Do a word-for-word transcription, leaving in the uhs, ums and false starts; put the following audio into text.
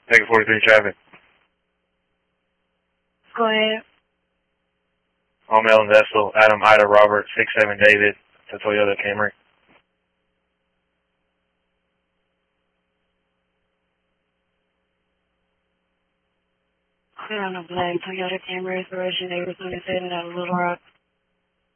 Take forty-three traffic. Go ahead. All male and vessel, Adam, Ida, Robert, six seven David, to Toyota Camry. Clear on a black Toyota Camry, originator twenty-seven out of Little Rock.